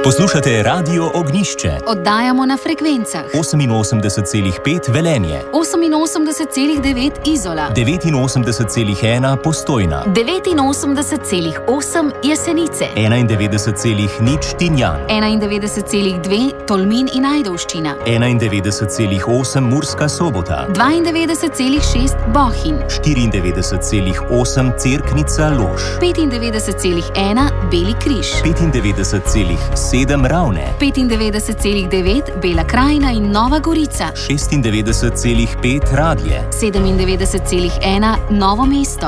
Poslušate Radio Ognjišče. Oddajamo na frekvencah 88,5 Velenje, 88,9 Izola, 89,1 Postojna, 89,8 Jesenice, 91,0 Tinjan, 91,2 Tolmin in Ajdovščina, 91,8 Murska Sobota, 92,6 Bohinj, 94,8 Cerknica Lož, 95,1 Beli križ, 95,7 Ravne, 95,9 Bela krajina in Nova Gorica, 96,5 Radlje, 97,1 Novo mesto,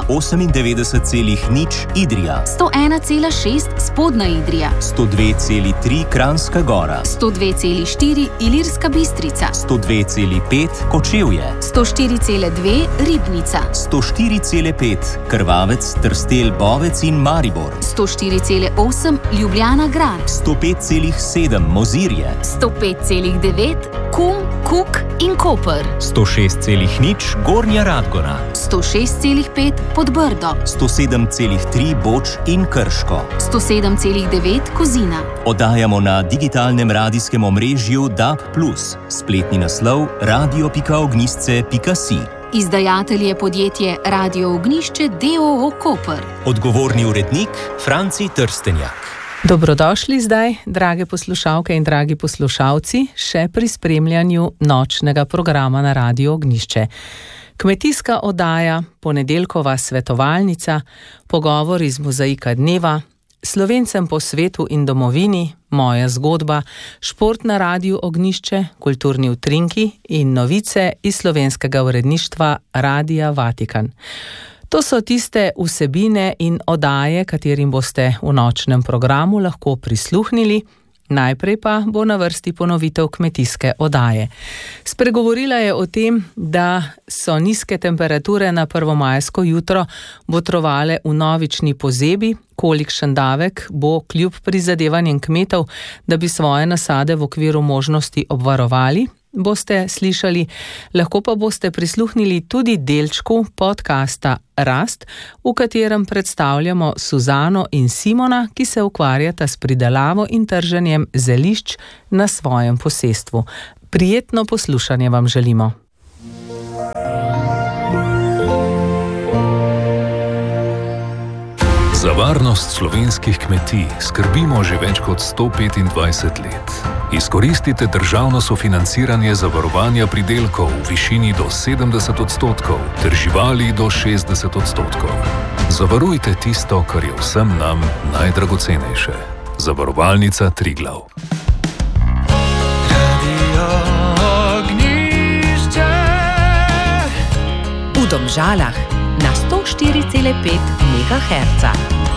98,0 Idrija, 101,6 Spodnja Idrija, 102,3 Kranjska Gora, 102,4 Ilirska Bistrica, 102,5 Kočevje, 104,2 Ribnica, 104,5 Krvavec, Trstelj, Bovec in Maribor, 104,8 Ljubljana Grad, 105,7 Mozirje, 105,9 Kum, Kuk in Koper, 106,0 Gornja Radgona, 106,5 Podbrdo, 107,3 Boč in Krško, 107,9 Kozina. Oddajamo na digitalnem radijskem omrežju DAB+, spletni naslov radio.ognjisce.si. Izdajatelj je podjetje Radio Ognjišče d.o.o. Koper. Odgovorni urednik Franci Trstenjak. Dobrodošli zdaj, drage poslušalke in dragi poslušalci, še pri spremljanju nočnega programa na Radio Ognjišče. Kmetijska oddaja, ponedeljkova svetovalnica, pogovor iz mozaika dneva, Slovencem po svetu in domovini, moja zgodba, šport na Radiu Ognjišče, kulturni utrinki in novice iz slovenskega uredništva Radia Vatikan. To so tiste vsebine in oddaje, katerim boste v nočnem programu lahko prisluhnili. Najprej pa bo na vrsti ponovitev kmetijske oddaje. Spregovorila je o tem, da so nizke temperature na prvomajsko jutro botrovale v novični pozebi, kolikšen davek bo kljub prizadevanjem kmetov, da bi svoje nasade v okviru možnosti obvarovali, boste slišali, lahko pa boste prisluhnili tudi delčku podcasta Rast, v katerem predstavljamo Suzano in Simona, ki se ukvarjata s pridelavo in trženjem zelišč na svojem posestvu. Prijetno poslušanje vam želimo. Za varnost slovenskih kmetij skrbimo že več kot 125 let. Izkoristite državno sofinanciranje zavarovanja pridelkov v višini do 70% ter živali do 60%. Zavarujte tisto, kar je vsem nam najdragocenejše. Zavarovalnica Triglav. Radio Ognjišče. V Domžalah na 104,5 MHz.